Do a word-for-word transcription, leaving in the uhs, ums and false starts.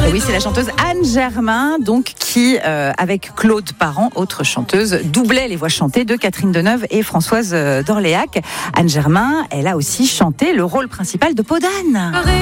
Et oui, c'est la chanteuse Anne Germain, donc qui, euh, avec Claude Parent, autre chanteuse, doublait les voix chantées de Catherine Deneuve et Françoise d'Orléac. Anne Germain, elle a aussi chanté le rôle principal de Peau d'Âne.